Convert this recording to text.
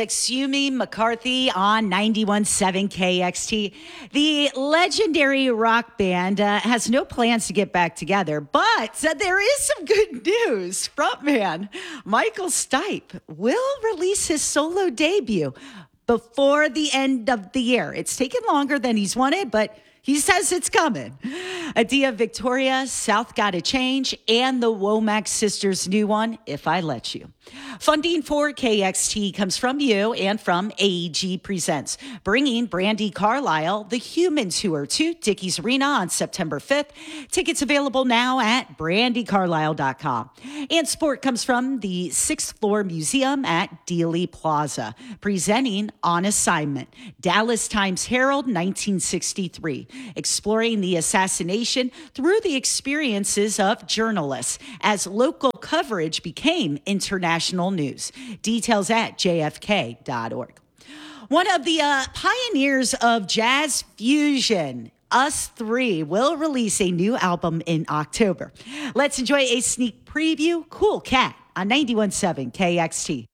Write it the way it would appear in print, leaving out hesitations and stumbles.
Yumi McCarthy on 91.7 KXT. The legendary rock band has no plans to get back together, but there is some good news. Frontman Michael Stipe will release his solo debut before the end of the year. It's taken longer than he's wanted, but he says it's coming. Adia Victoria, South Gotta Change, and the Womack Sisters' new one, If I Let You. Funding for KXT comes from you and from AEG Presents, bringing Brandy Carlisle, The Human Tour, to Dickies Arena on September 5th. Tickets available now at brandycarlisle.com. And support comes from the 6th Floor Museum at Dealey Plaza, presenting On Assignment, Dallas Times Herald, 1963, exploring the assassination through the experiences of journalists as local coverage became international news. Details at jfk.org. One of the pioneers of jazz fusion, Us3, will release a new album in October. Let's enjoy a sneak preview. Cool Cat on 91.7 KXT.